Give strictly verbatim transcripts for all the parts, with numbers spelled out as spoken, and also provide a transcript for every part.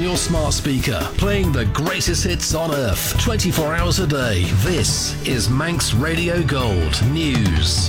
your smart speaker, playing the greatest hits on earth, twenty-four hours a day. This is Manx Radio Gold News.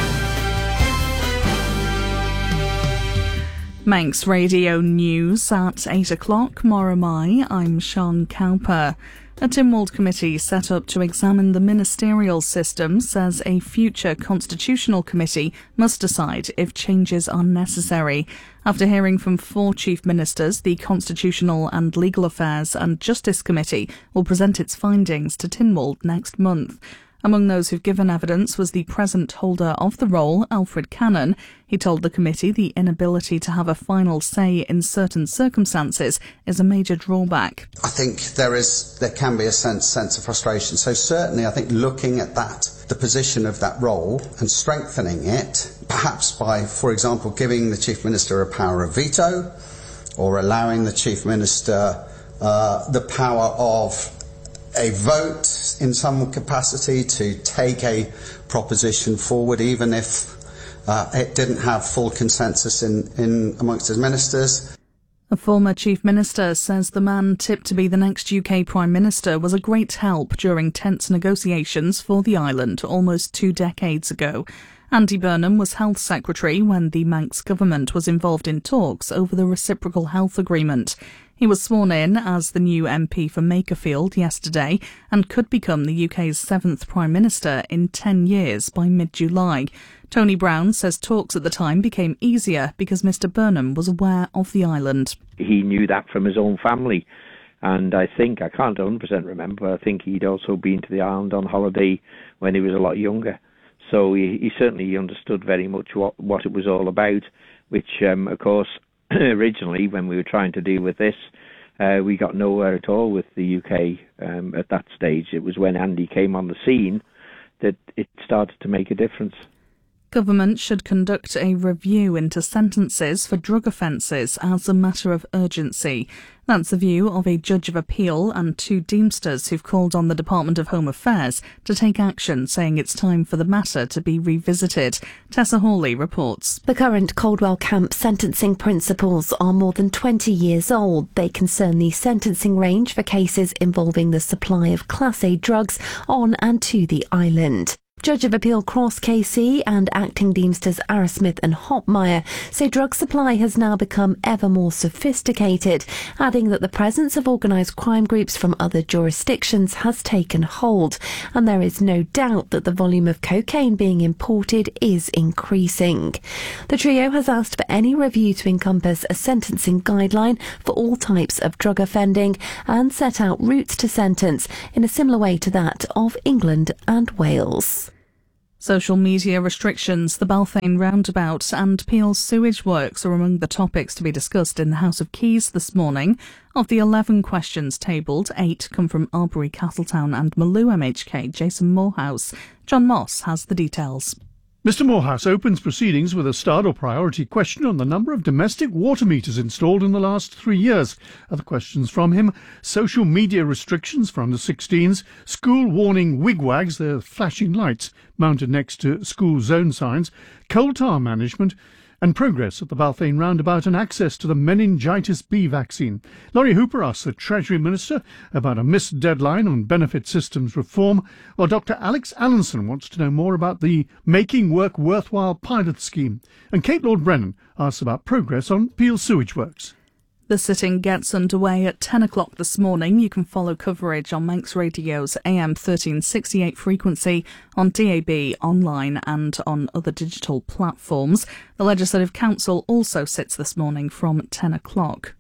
Manx Radio News at eight o'clock. Moramai, I'm Sean Cowper. A Tynwald committee set up to examine the ministerial system says a future constitutional committee must decide if changes are necessary. After hearing from four chief ministers, the Constitutional and Legal Affairs and Justice Committee will present its findings to Tynwald next month. Among those who've given evidence was the present holder of the role, Alfred Cannon. He told the committee the inability to have a final say in certain circumstances is a major drawback. I think there is, there can be a sense, sense of frustration. So certainly I think looking at that, the position of that role and strengthening it, perhaps by, for example, giving the Chief Minister a power of veto or allowing the Chief Minister uh, the power of a vote in some capacity to take a proposition forward, even if uh, it didn't have full consensus in, in amongst his ministers. A former Chief Minister says the man tipped to be the next U K Prime Minister was a great help during tense negotiations for the island almost two decades ago. Andy Burnham was Health Secretary when the Manx government was involved in talks over the Reciprocal Health Agreement. He was sworn in as the new M P for Makerfield yesterday and could become the U K's seventh Prime Minister in ten years by mid-July. Tony Brown says talks at the time became easier because Mr Burnham was aware of the island. He knew that from his own family, and I think, I can't one hundred percent remember, I think he'd also been to the island on holiday when he was a lot younger. So he, he certainly understood very much what, what it was all about, which, um, of course, originally, when we were trying to deal with this, uh, we got nowhere at all with the U K um, at that stage. It was when Andy came on the scene that it started to make a difference. Government should conduct a review into sentences for drug offences as a matter of urgency. That's the view of a judge of appeal and two Deemsters who've called on the Department of Home Affairs to take action, saying it's time for the matter to be revisited. Tessa Hawley reports. The current Caldwell Camp sentencing principles are more than twenty years old. They concern the sentencing range for cases involving the supply of Class A drugs on and to the island. Judge of Appeal Cross K C and acting Deemsters Arrowsmith and Hopmeyer say drug supply has now become ever more sophisticated, adding that the presence of organised crime groups from other jurisdictions has taken hold, and there is no doubt that the volume of cocaine being imported is increasing. The trio has asked for any review to encompass a sentencing guideline for all types of drug offending and set out routes to sentence in a similar way to that of England and Wales. Social media restrictions, the Balthain roundabout and Peel's sewage works are among the topics to be discussed in the House of Keys this morning. Of the eleven questions tabled, eight come from Arbury, Castletown and Maloo M H K. Jason Morehouse. John Moss has the details. Mr Morehouse opens proceedings with a start or priority question on the number of domestic water meters installed in the last three years. Other questions from him: social media restrictions for under sixteens, school warning wigwags, they're flashing lights mounted next to school zone signs, coal tar management, and progress at the Balthain roundabout and access to the meningitis B vaccine. Laurie Hooper asks the Treasury Minister about a missed deadline on benefit systems reform, while Doctor Alex Allenson wants to know more about the Making Work Worthwhile pilot scheme. And Kate Lord-Brennan asks about progress on Peel sewage works. The sitting gets underway at ten o'clock this morning. You can follow coverage on Manx Radio's A M thirteen sixty-eight frequency, on D A B, online and on other digital platforms. The Legislative Council also sits this morning from ten o'clock.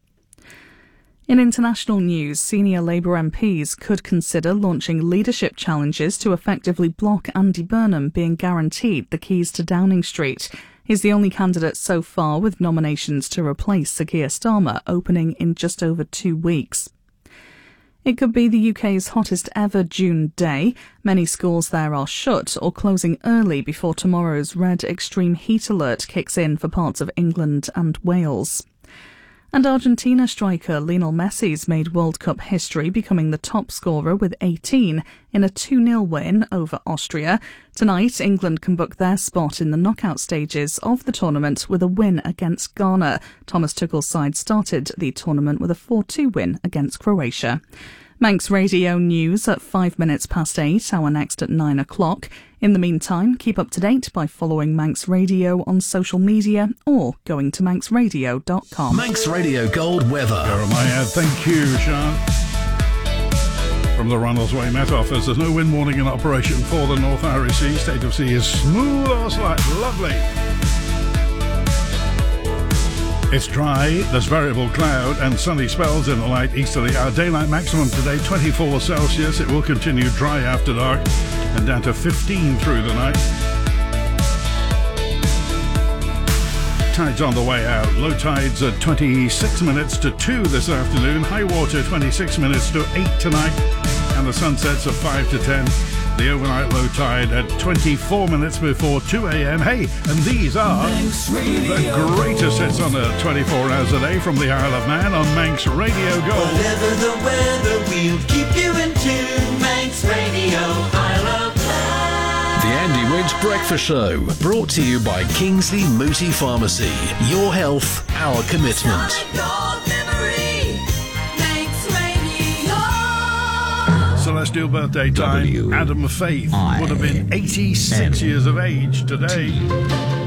In international news, senior Labour M Ps could consider launching leadership challenges to effectively block Andy Burnham being guaranteed the keys to Downing Street. He's the only candidate so far with nominations to replace Sir Keir Starmer opening in just over two weeks. It could be the U K's hottest ever June day. Many schools there are shut or closing early before tomorrow's red extreme heat alert kicks in for parts of England and Wales. And Argentina striker Lionel Messi's made World Cup history, becoming the top scorer with eighteen in a two nil win over Austria. Tonight, England can book their spot in the knockout stages of the tournament with a win against Ghana. Thomas Tuchel's side started the tournament with a four two win against Croatia. Manx Radio News at five minutes past eight, our next at nine o'clock. In the meantime, keep up to date by following Manx Radio on social media or going to manx radio dot com. Manx Radio Gold weather. Jeremiah, thank you, Sean. From the Ronaldsway Met Office, there's no wind warning in operation for the North Irish Sea. State of sea is smooth or slight. Lovely. It's dry, there's variable cloud and sunny spells in the light easterly. Our daylight maximum today, twenty-four Celsius. It will continue dry after dark and down to fifteen through the night. Tides on the way out. Low tides at twenty-six minutes to two this afternoon. High water twenty-six minutes to eight tonight. And the sunsets at five to ten. The overnight low tide at twenty-four minutes before two a.m. Hey, and these are the greatest hits on the twenty-four hours a day from the Isle of Man on Manx Radio Gold. Whatever the weather, we'll keep you in tune. Manx Radio, Isle of Man. The Andy Winch Breakfast Show, brought to you by Kingsley Mooti Pharmacy. Your health, our commitment. Celestial birthday time. W- Adam Faith would have been eighty-six N- years of age today.